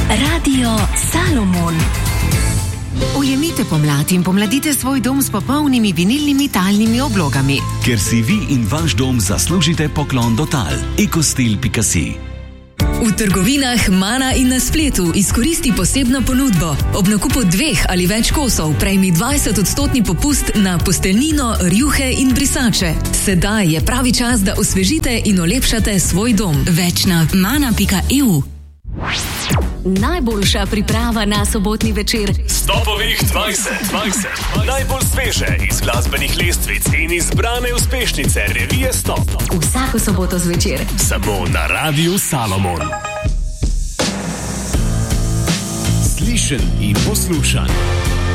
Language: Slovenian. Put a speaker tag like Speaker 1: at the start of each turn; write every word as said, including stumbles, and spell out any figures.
Speaker 1: Radio Salomon.
Speaker 2: Ujemite pomlad in pomladite svoj dom s popolnimi vinilnimi talnimi oblogami.
Speaker 3: Ker si vi in vaš dom zaslužite poklon do tal. ekostil pika si.
Speaker 4: V trgovinah Mana in na spletu izkoristi posebno ponudbo. Ob nakupu dveh ali več kosov prejmi dvajset odstotni popust na posteljnino, rjuhe in brisače. Sedaj je pravi čas, da osvežite in olepšate svoj dom.
Speaker 1: Več na mana pika e u. Najboljša priprava na sobotni večer.
Speaker 5: Stopovih dvajset, dvajset. Najbolj sveže iz glasbenih lestvic in izbrane uspešnice revije Stop.
Speaker 1: Vsako soboto zvečer.
Speaker 5: Samo na Radiu Salomon. Slišen in poslušan.